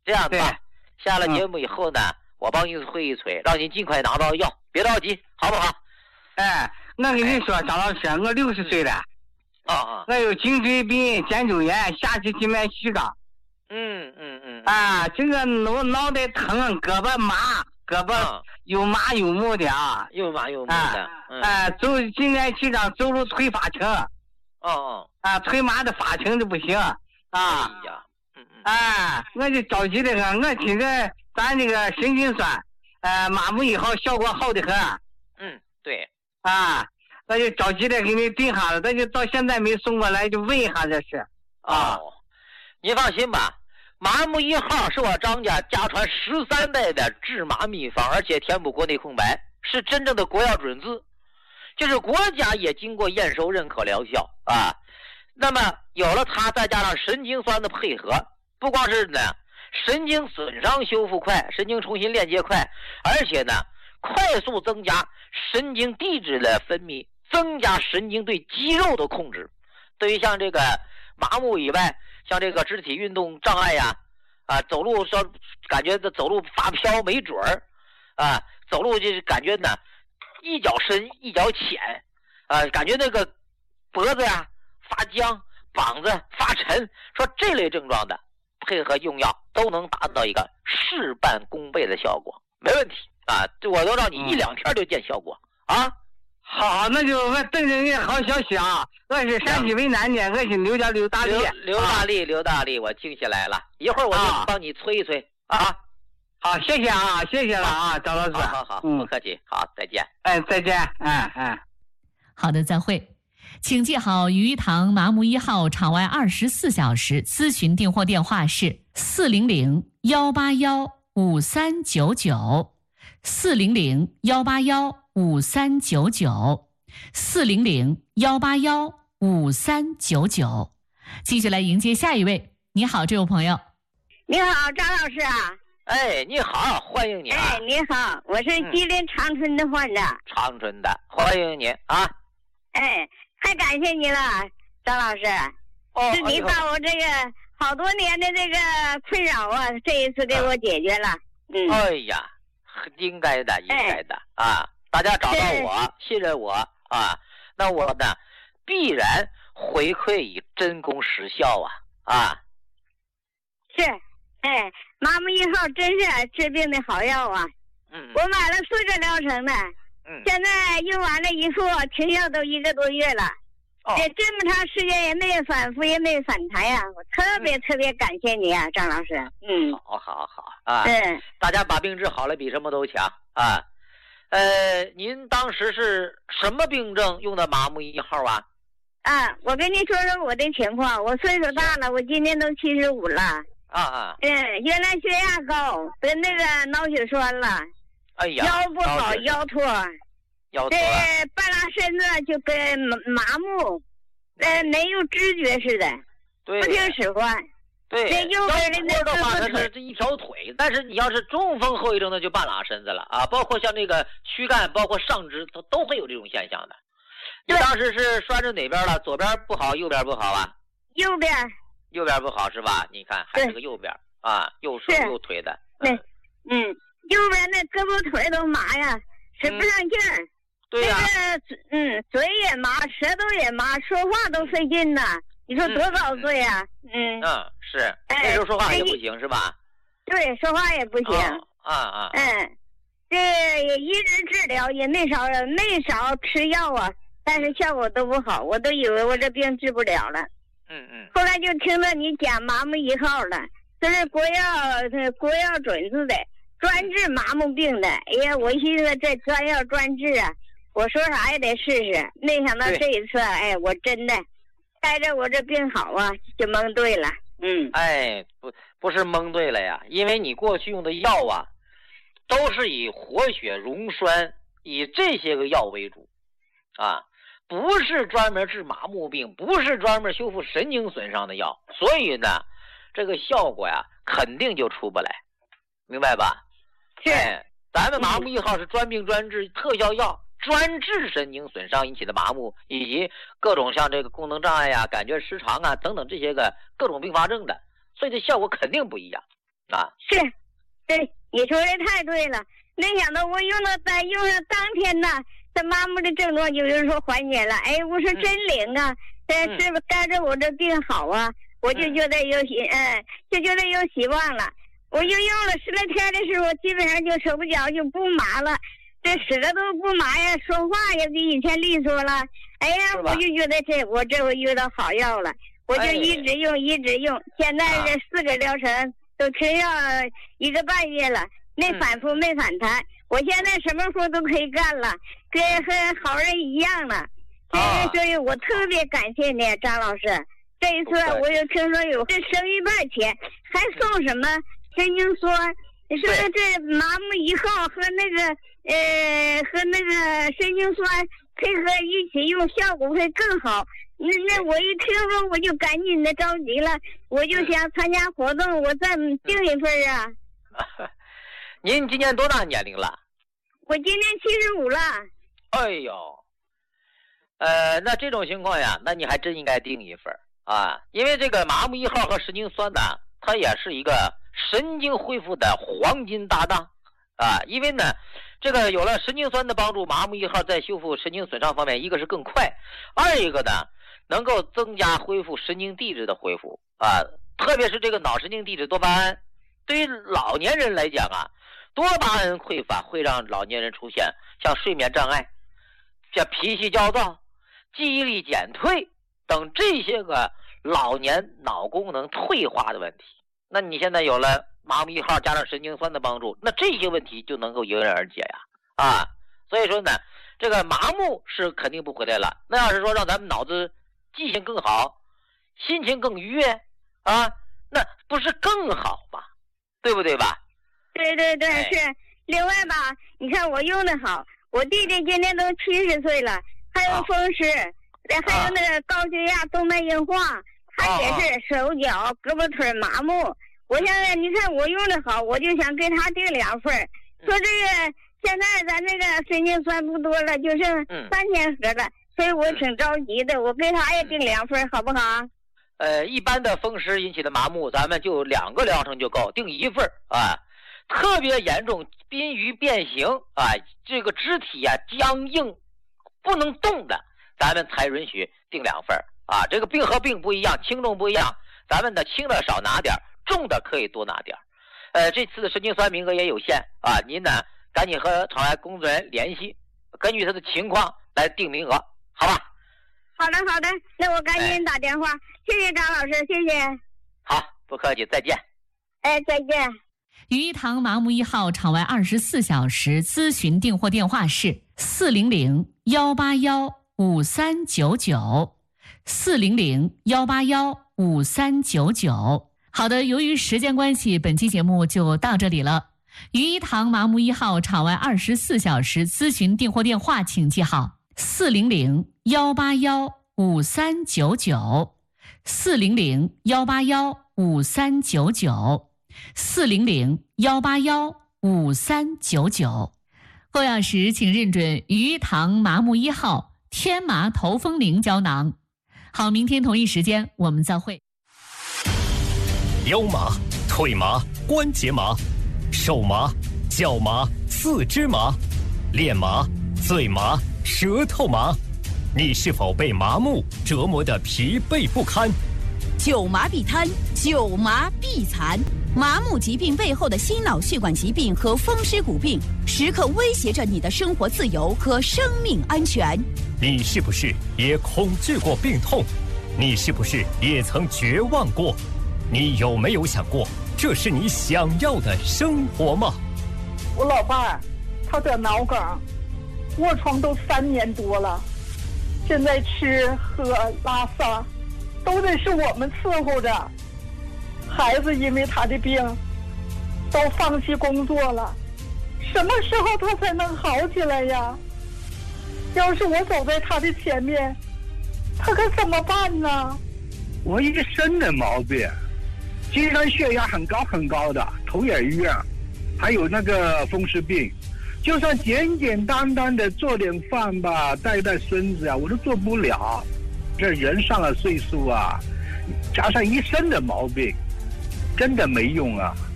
这样吧，下了节目以后呢，我帮你催一催，让你尽快拿到药，别着急，好不好？ 哎，我跟你说，张老师，我60岁了。我有颈椎病、肩周炎、下肢静脉曲张。这个我脑袋疼，胳膊麻，胳膊又麻又木的啊， 又麻又木的。 走静脉曲张，走路腿发青。腿麻的发青的不行啊。我就着急的很，我听着咱这个神经酸，麻木以后效果好的很。 对。 那就着急的给你定下了，那就到现在没送过来，就问一下这是。 您放心吧，麻木1号是我张家家传13代的治麻秘方，而且填补国内空白，是真正的国药准字，就是国家也经过验收认可疗效啊。那么有了它，再加上神经酸的配合，不光是呢神经损伤修复快，神经重新链接快，而且呢快速增加神经递质的分泌，增加神经对肌肉的控制。对于像这个麻木以外，像这个肢体运动障碍呀，走路说感觉走路发飘没准儿，走路就是感觉呢一脚深一脚浅，感觉那个脖子呀发僵，膀子发沉，说这类症状的配合用药都能达到一个事半功倍的效果，没问题我都让你1-2天就见效果啊。 好，那就我等着你好消息啊！我是陕西渭南的，我是刘大力， 刘大力，我记下来了，一会儿我就帮你催一催啊。 好，谢谢啊，谢谢了啊，张老师。 好，不客气，好，再见。 再见， 好的，再会。请记好鱼塘麻木1号场外24小时咨询订货电话是400-181-5399，400-181-5399。继续来迎接下一位。你好，这位朋友。 你好，张老师啊。 你好，欢迎你啊。 你好，我是吉林长春的患者。 长春的，欢迎你啊。 太感谢你了，张老师。是你把我这个好多年的这个困扰这一次给我解决了。 应该的大家找到我，信任我那我呢必然回馈以真功实效是，麻木1号真是治病的好药啊。我买了4个疗程的，现在用完了以后停药都1个多月了。这么长时间也没有反复，也没有反弹呀，我特别感谢你啊，张老师。 好大家把病治好了比什么都强您当时是什么病症用的麻木1号啊？ 我跟你说说我的情况，我岁数大了，我今年都75了。原来血压高，得那个脑血栓了。腰不好，腰脱。这半拉身子就跟麻木，没有知觉似的，不听使唤。这右边的那的话，它是这一条腿，但是你要是中风后遗症，那就半拉身子了包括像这个躯干，包括上肢，都会有这种现象的。你当时是拴着哪边了？左边不好，右边不好啊？ 右边不好是吧？你看还是个右边右手右腿的。 右边那胳膊腿都麻呀，使不上劲儿。 对呀， 嘴也麻，舌头也麻，说话都费劲呐。你说多遭罪呀？ 是，那时候说话也不行是吧？ 对，说话也不行。这也一直治疗，也没少吃药但是效果都不好，我都以为我这病治不了了。后来就听到你讲麻木1号了，这是国药准字的，专治麻木病的。我寻思这专药专治我说啥也得试试，没想到这一次我真的带着我这病好就蒙对了。 不是蒙对了呀，因为你过去用的药都是以活血溶栓，以这些个药为主不是专门治麻木病，不是专门修复神经损伤的药，所以呢这个效果肯定就出不来，明白吧？ 是， 咱们麻木1号是专病专治特效药，专治神经损伤引起的麻木，以及各种像这个功能障碍感觉失常等等这些个各种并发症的，所以这效果肯定不一样。 啊。 是，对，你说的太对了。没想到我用上当天呢，这麻木的症状就有说缓解了。哎，我说真灵啊！是不是带着我这病好啊？我就觉得就觉得有希望了。我就用了10来天的时候，基本上就手不脚就不麻了，这舌头不麻呀，说话也比以前利索了。哎呀，我就觉得我这回遇到好药了，我就一直用。现在这4个疗程都吃药1个半月了，没反复，没反弹。我现在什么活都可以干了，跟好人一样了。所以我特别感谢你，张老师。这一次我又听说有这生1半钱，还送什么神经酸？说这麻木1号和那个神经酸配合一起用，效果会更好。那我一听说我就赶紧的着急了，我就想参加活动，我再订一份啊。 您今年多大年龄了？ 我今年75了。 哎呦，那这种情况呀，那你还真应该订一份啊，因为这个麻木1号和神经酸呢，它也是一个神经恢复的黄金搭档啊。因为呢，这个有了神经酸的帮助，麻木1号在修复神经损伤方面，一个是更快，二一个呢，能够增加恢复神经递质的恢复啊。特别是这个脑神经递质多巴胺，对于老年人来讲啊，多巴胺匮乏会让老年人出现像睡眠障碍、像脾气焦躁、记忆力减退等这些个老年脑功能退化的问题。那你现在有了麻木1号加上神经酸的帮助，那这些问题就能够迎刃而解呀！啊，所以说呢，这个麻木是肯定不回来了。那要是说让咱们脑子记性更好，心情更愉悦啊，那不是更好吗？对不对吧？ 对，是。另外吧，你看我用的好，我弟弟今年都70岁了，还有风湿，还有那个高血压、动脉硬化，他也是手脚、胳膊腿麻木。我现在你看我用的好，我就想给他订2份。说这个现在咱这个神经酸不多了，就剩3000盒了，所以我挺着急的，我给他也订2份，好不好？ 一般的风湿引起的麻木，咱们就2个疗程就够，订1份啊。特别严重，濒于变形啊，这个肢体啊僵硬不能动的，咱们才允许订2份啊。这个病和病不一样，轻重不一样，咱们的轻的少拿点，重的可以多拿点。这次的神经酸名额也有限啊，您呢赶紧和场外工作人员联系，根据他的情况来定名额，好吧？ 好的，那我赶紧打电话。谢谢张老师，谢谢。 好，不客气，再见。 再见。 于一堂麻木1号场外24小时咨询订货电话是400-181-5399 400-181-5399。好的，由于时间关系，本期节目就到这里了。于一堂麻木1号场外24小时咨询订货电话请记好400-181-5399 400-181-5399 400-181-5399。购药时请认准于一堂麻木1号天麻头风灵胶囊。好，明天同一时间我们再会。 腰麻、腿麻、关节麻、手麻、脚麻、四肢麻、脸麻、嘴麻、舌头麻，你是否被麻木折磨得疲惫不堪？ 久麻必瘫，久麻必残。麻木疾病背后的心脑血管疾病和风湿骨病，时刻威胁着你的生活自由和生命安全。 你是不是也恐惧过病痛？你是不是也曾绝望过？你有没有想过，这是你想要的生活吗？ 我老伴儿，他得脑梗，卧床都3年多了，现在吃喝拉撒都得是我们伺候着。孩子因为他的病都放弃工作了，什么时候他才能好起来呀？要是我走在他的前面，他可怎么办呢？ 我一身的毛病，经常血压很高的，头也晕，还有那个风湿病，就算简单的做点饭吧，带孙子啊，我都做不了。这人上了岁数啊，加上一身的毛病，真的没用啊。